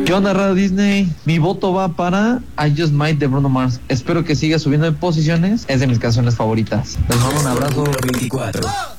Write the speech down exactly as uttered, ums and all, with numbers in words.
¿Qué onda, Radio Disney? Mi voto va para I Just Might de Bruno Mars. Espero que siga subiendo en posiciones. Es de mis canciones favoritas. Les mando un abrazo. veinticuatro.